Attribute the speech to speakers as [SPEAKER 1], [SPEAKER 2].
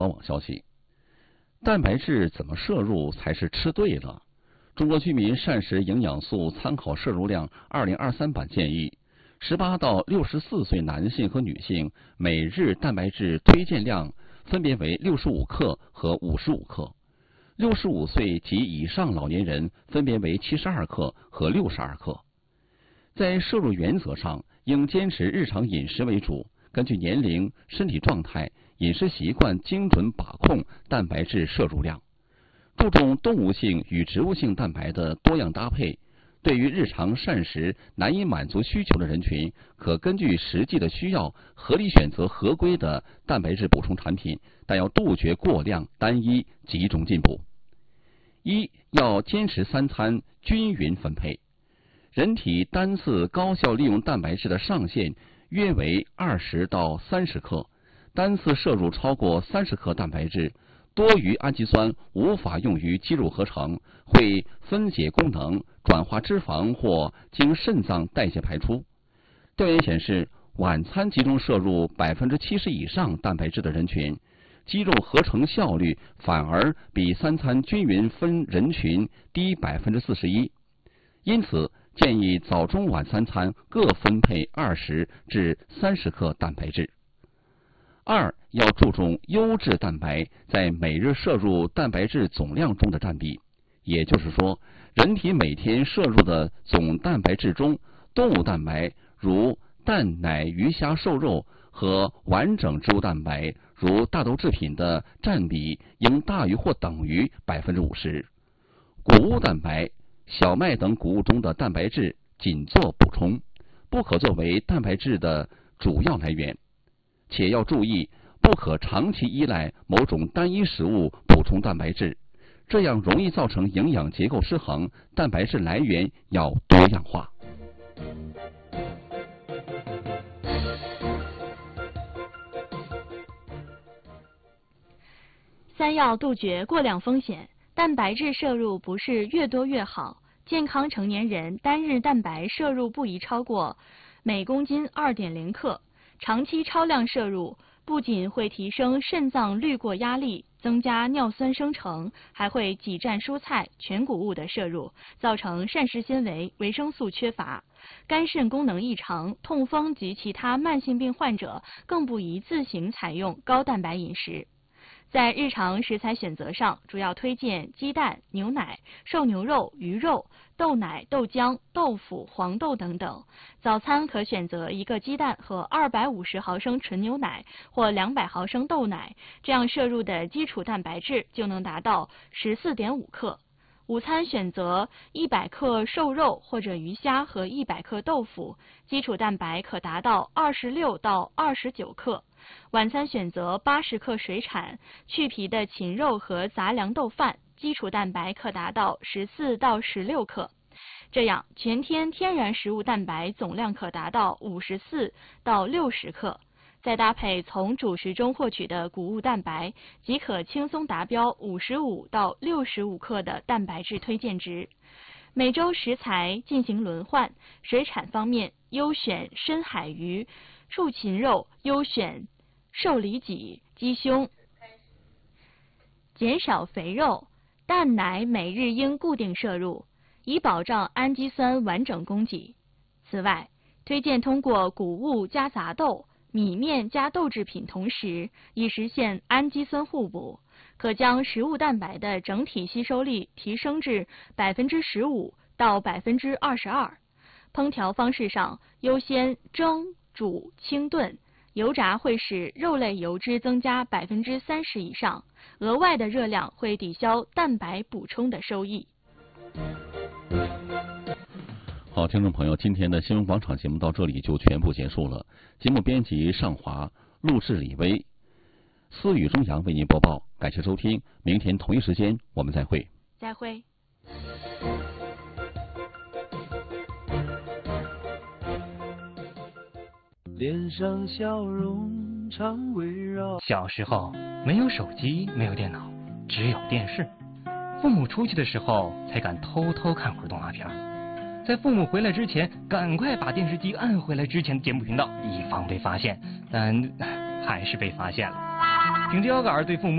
[SPEAKER 1] 网消息，蛋白质怎么摄入才是吃对了？中国居民膳食营养素参考摄入量2023版建议，18到64岁男性和女性每日蛋白质推荐量分别为65克和55克，65岁及以上老年人分别为72克和62克。在摄入原则上，应坚持日常饮食为主，根据年龄、身体状态、饮食习惯精准把控蛋白质摄入量，注重动物性与植物性蛋白的多样搭配。对于日常膳食难以满足需求的人群，可根据实际的需要合理选择合规的蛋白质补充产品，但要杜绝过量、单一、集中进补。要坚持3餐均匀分配。人体单次高效利用蛋白质的上限约为20到30克，单次摄入超过30克蛋白质，多余氨基酸无法用于肌肉合成，会分解功能，转化脂肪或经肾脏代谢排出。调研显示，晚餐集中摄入70%以上蛋白质的人群，肌肉合成效率反而比3餐均匀分人群低41%。因此，建议早中晚3餐各分配20至30克蛋白质。要注重优质蛋白在每日摄入蛋白质总量中的占比，也就是说，人体每天摄入的总蛋白质中，动物蛋白如蛋、奶、鱼、虾、瘦肉和完整植物蛋白如大豆制品的占比应大于或等于50%。谷物蛋白、小麦等谷物中的蛋白质仅做补充，不可作为蛋白质的主要来源。且要注意，不可长期依赖某种单一食物补充蛋白质，这样容易造成营养结构失衡，蛋白质来源要多样化。
[SPEAKER 2] 3要杜绝过量风险，蛋白质摄入不是越多越好。健康成年人单日蛋白摄入不宜超过每公斤2.0克，长期超量摄入不仅会提升肾脏滤过压力，增加尿酸生成，还会挤占蔬菜、全谷物的摄入，造成膳食纤维、维生素缺乏。肝肾功能异常、痛风及其他慢性病患者更不宜自行采用高蛋白饮食。在日常食材选择上，主要推荐鸡蛋、牛奶、瘦牛肉、鱼肉、豆奶、豆浆、豆腐、黄豆等等。早餐可选择1个鸡蛋和250毫升纯牛奶或200毫升豆奶，这样摄入的基础蛋白质就能达到14.5克。午餐选择100克瘦肉或者鱼虾和100克豆腐，基础蛋白可达到26到29克。晚餐选择80克水产、去皮的禽肉和杂粮豆饭，基础蛋白可达到14到16克。这样，全天天然食物蛋白总量可达到54到60克。再搭配从主食中获取的谷物蛋白，即可轻松达标55到65克的蛋白质推荐值。每周食材进行轮换，水产方面优选深海鱼，畜禽肉优选瘦里脊、鸡胸。减少肥肉，蛋奶每日应固定摄入，以保障氨基酸完整供给。此外，推荐通过谷物加杂豆、米面加豆制品同时，以实现氨基酸互补，可将食物蛋白的整体吸收率提升至15%到22%。烹调方式上，优先蒸、煮、清炖，油炸会使肉类油脂增加30%以上，额外的热量会抵消蛋白补充的收益。
[SPEAKER 1] 好，听众朋友，今天的新闻广场节目到这里就全部结束了。节目编辑尚华，录制李威，思雨中阳为您播报。感谢收听，明天同一时间我们再会。
[SPEAKER 2] 再会。
[SPEAKER 3] 脸上笑容常围绕。
[SPEAKER 4] 小时候没有手机，没有电脑，只有电视。父母出去的时候才敢偷偷看会儿动画片，在父母回来之前，赶快把电视机按回来之前的节目频道，以防被发现。但还是被发现了。凭着腰杆对父母